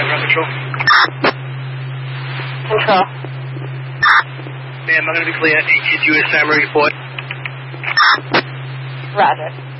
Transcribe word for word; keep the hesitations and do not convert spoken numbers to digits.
Ground Control. Control. Ma'am, I'm going to be clear. Did you establish a report? Roger.